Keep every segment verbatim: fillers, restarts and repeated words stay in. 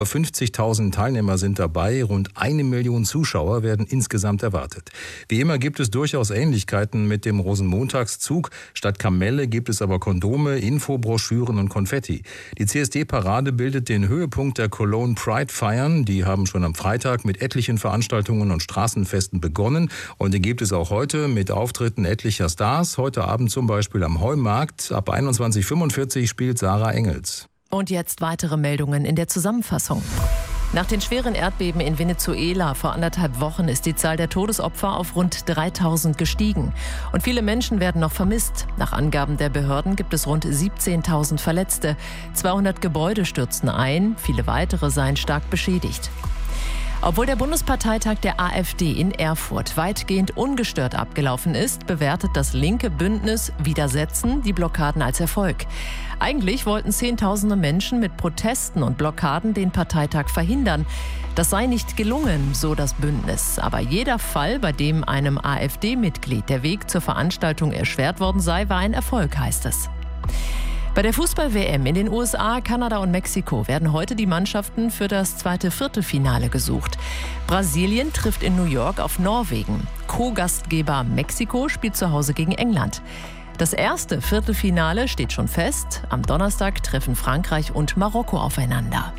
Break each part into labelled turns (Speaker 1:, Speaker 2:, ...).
Speaker 1: fünfzigtausend Teilnehmer sind dabei, rund eine Million Zuschauer werden insgesamt erwartet. Wie immer gibt es durchaus Ähnlichkeiten mit dem Rosenmontagszug. Statt Kamelle gibt es aber Kondome, Infobroschüren und Konfetti. Die C S D-Parade bildet den Höhepunkt der Cologne Pride-Feiern. Die haben schon am Freitag mit etlichen Veranstaltungen und Straßenfesten begonnen. Und die gibt es auch heute mit Auftritten etlicher Stars. Heute Abend zum Beispiel am Heumarkt. Ab einundzwanzig Uhr fünfundvierzig spielt Sarah Engels.
Speaker 2: Und jetzt weitere Meldungen in der Zusammenfassung. Nach den schweren Erdbeben in Venezuela vor anderthalb Wochen ist die Zahl der Todesopfer auf rund dreitausend gestiegen. Und viele Menschen werden noch vermisst. Nach Angaben der Behörden gibt es rund siebzehntausend Verletzte. zweihundert Gebäude stürzten ein, viele weitere seien stark beschädigt. Obwohl der Bundesparteitag der AfD in Erfurt weitgehend ungestört abgelaufen ist, bewertet das linke Bündnis Widersetzen die Blockaden als Erfolg. Eigentlich wollten Zehntausende Menschen mit Protesten und Blockaden den Parteitag verhindern. Das sei nicht gelungen, so das Bündnis. Aber jeder Fall, bei dem einem AfD-Mitglied der Weg zur Veranstaltung erschwert worden sei, war ein Erfolg, heißt es. Bei der Fußball-W M in den U S A, Kanada und Mexiko werden heute die Mannschaften für das zweite Viertelfinale gesucht. Brasilien trifft in New York auf Norwegen. Co-Gastgeber Mexiko spielt zu Hause gegen England. Das erste Viertelfinale steht schon fest. Am Donnerstag treffen Frankreich und Marokko aufeinander.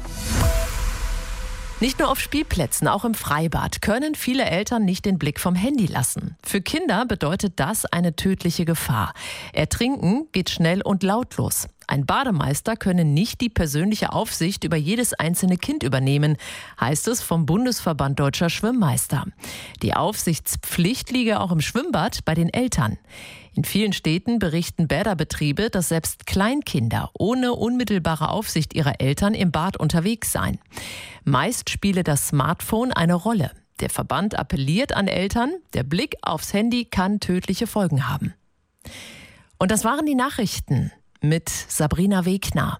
Speaker 2: Nicht nur auf Spielplätzen, auch im Freibad können viele Eltern nicht den Blick vom Handy lassen. Für Kinder bedeutet das eine tödliche Gefahr. Ertrinken geht schnell und lautlos. Ein Bademeister könne nicht die persönliche Aufsicht über jedes einzelne Kind übernehmen, heißt es vom Bundesverband Deutscher Schwimmmeister. Die Aufsichtspflicht liege auch im Schwimmbad bei den Eltern. In vielen Städten berichten Bäderbetriebe, dass selbst Kleinkinder ohne unmittelbare Aufsicht ihrer Eltern im Bad unterwegs seien. Meist spiele das Smartphone eine Rolle. Der Verband appelliert an Eltern, der Blick aufs Handy kann tödliche Folgen haben. Und das waren die Nachrichten mit Sabrina Wegner.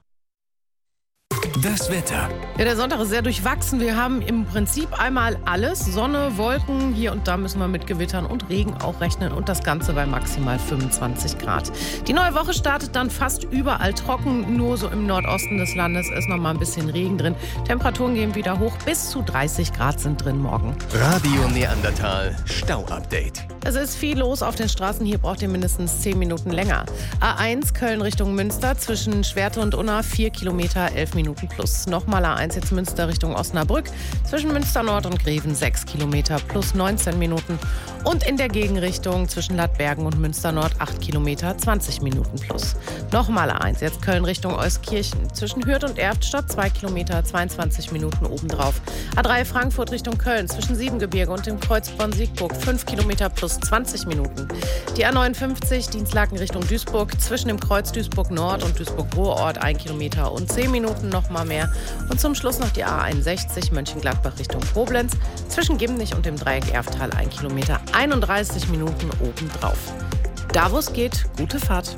Speaker 3: Das Wetter.
Speaker 4: Ja, der Sonntag ist sehr durchwachsen. Wir haben im Prinzip einmal alles. Sonne, Wolken, hier und da müssen wir mit Gewittern und Regen auch rechnen und das Ganze bei maximal fünfundzwanzig Grad. Die neue Woche startet dann fast überall trocken. Nur so im Nordosten des Landes ist noch mal ein bisschen Regen drin. Temperaturen gehen wieder hoch. Bis zu dreißig Grad sind drin morgen.
Speaker 3: Radio Neandertal Stau-Update.
Speaker 4: Es ist viel los auf den Straßen. Hier braucht ihr mindestens zehn Minuten länger. A eins Köln Richtung Münster zwischen Schwerte und Unna vier Kilometer, elf Minuten plus. Nochmal A eins jetzt Münster Richtung Osnabrück zwischen Münster Nord und Greven sechs Kilometer plus neunzehn Minuten. Und in der Gegenrichtung zwischen Ladbergen und Münster Nord acht Kilometer, zwanzig Minuten plus. Nochmal A eins jetzt Köln Richtung Euskirchen zwischen Hürth und Erftstadt zwei Kilometer, zweiundzwanzig Minuten obendrauf. A drei Frankfurt Richtung Köln zwischen Siebengebirge und dem Kreuz Bonn-Siegburg fünf Kilometer plus zwanzig Minuten. Die A neunundfünfzig Dienstlaken Richtung Duisburg zwischen dem Kreuz Duisburg Nord und Duisburg-Ruhrort ein Kilometer und zehn Minuten noch mal mehr. Und zum Schluss noch die A einundsechzig Mönchengladbach Richtung Koblenz zwischen Gimnich und dem Dreieck Erftal ein Kilometer, einunddreißig Minuten obendrauf. Da wo es geht, gute Fahrt.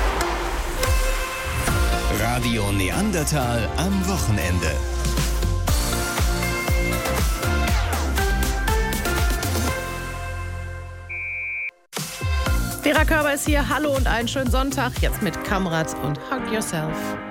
Speaker 3: Radio Neandertal am Wochenende.
Speaker 4: Vera Körber ist hier. Hallo und einen schönen Sonntag. Jetzt mit Kamrat und Hug Yourself.